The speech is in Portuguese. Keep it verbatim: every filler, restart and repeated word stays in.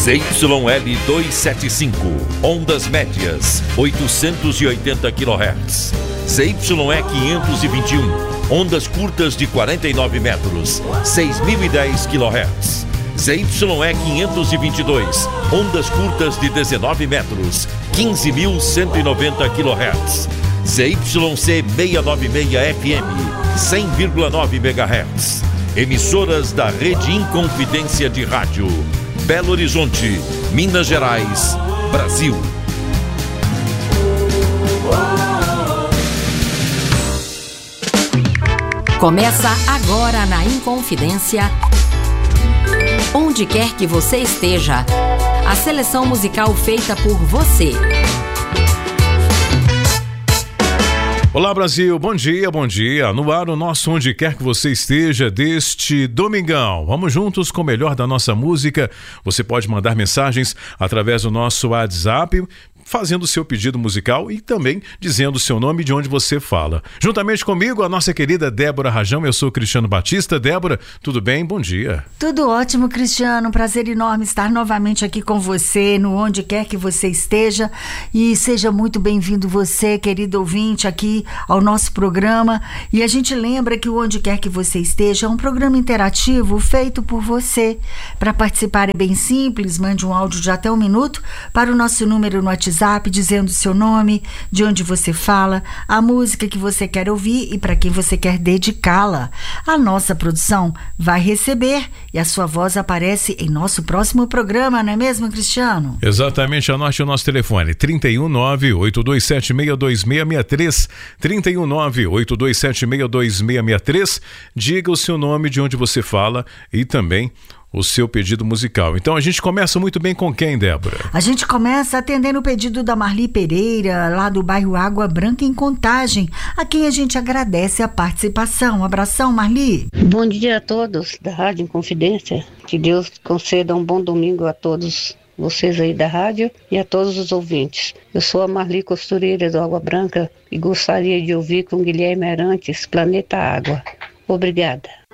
Z Y L duzentos e setenta e cinco, ondas médias, oitocentos e oitenta quilohertz. Z Y E quinhentos e vinte e um, ondas curtas de quarenta e nove metros, seis mil e dez quilohertz. Z Y E quinhentos e vinte e dois, ondas curtas de dezenove metros, quinze mil cento e noventa quilohertz. Z Y C seiscentos e noventa e seis F M, cem vírgula nove megahertz. Emissoras da Rede Inconfidência de Rádio. Belo Horizonte, Minas Gerais, Brasil. Começa agora na Inconfidência. Onde quer que você esteja, a seleção musical feita por você. Olá Brasil, bom dia, bom dia. No ar o nosso Onde Quer Que Você Esteja deste domingão. Vamos juntos com o melhor da nossa música. Você pode mandar mensagens através do nosso WhatsApp, fazendo o seu pedido musical e também dizendo o seu nome e de onde você fala. Juntamente comigo, a nossa querida Débora Rajão, eu sou Cristiano Batista. Débora, tudo bem? Bom dia. Tudo ótimo, Cristiano. Um prazer enorme estar novamente aqui com você, no Onde Quer Que Você Esteja. E seja muito bem-vindo você, querido ouvinte, aqui ao nosso programa. E a gente lembra que o Onde Quer Que Você Esteja é um programa interativo feito por você. Para participar é bem simples, mande um áudio de até um minuto para o nosso número no WhatsApp, dizendo o seu nome, de onde você fala, a música que você quer ouvir e para quem você quer dedicá-la. A nossa produção vai receber e a sua voz aparece em nosso próximo programa, não é mesmo, Cristiano? Exatamente, anote o nosso telefone, trinta e um, nove, oito dois sete, seis dois seis seis três, trinta e um, nove, oito dois sete, seis dois seis seis três. Diga o seu nome, de onde você fala e também o seu pedido musical. Então a gente começa muito bem com quem, Débora? A gente começa atendendo o pedido da Marli Pereira, lá do bairro Água Branca, em Contagem, a quem a gente agradece a participação. Um abração, Marli. Bom dia a todos da Rádio Inconfidência. Que Deus conceda um bom domingo a todos vocês aí da rádio e a todos os ouvintes. Eu sou a Marli Costureira do Água Branca e gostaria de ouvir com Guilherme Arantes, Planeta Água. Obrigada.